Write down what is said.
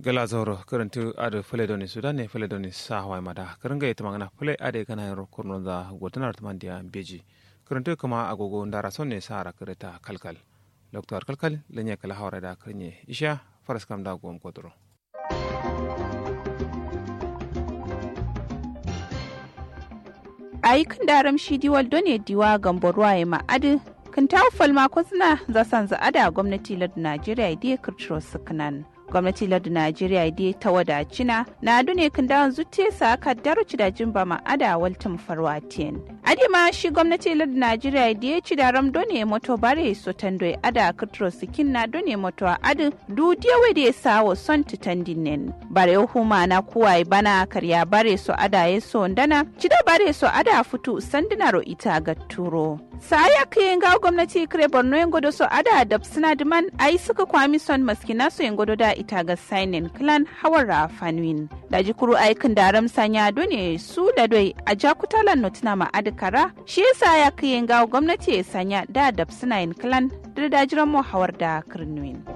gala zoro karantu ade fele sudan ne fele doni sa hawai mada karanga ita magana fele ade kana yaro kurno da gotanar tamandiya beji karantu kuma agogo ndara sonne sara kareta kalkal doktor kalkal lenya kala hawra da karnye isha faras kam da gom kodro ayikan daram shi diwal done diwa gamborwa ya ma'adi kan tawo falma kwazna za san za ada gwamnati ladu Najeriya idai kirtiro sukunan gwamnati ladu Najeriya idai ta wadacina na dune kan dawon zutte sa ka daruci da jimba ma'ada waltin farwatin adima shi gwamnati ladu Najeriya idai ci da ram done moto bare so tando ada kirtiro sukin na done moto adu du diyawe da sawo son tutandinen bare huma na kuwai bana karya bare so ada yeso ndana ci da bare so ada futu sandinaro ita ga turo saya kiyen ga gwamnati kire borno yin godo so ada da suna diman ai suka kwami son maskina so yin godo da ita ga signing clan hawara fanwin da jikuru aikin daram sanya done su da doi a jakutalan notuna ma adikara shi yasa ya kiyen ga gwamnati ya sanya da suna yin clan da dajiran mu hawar da kirnwin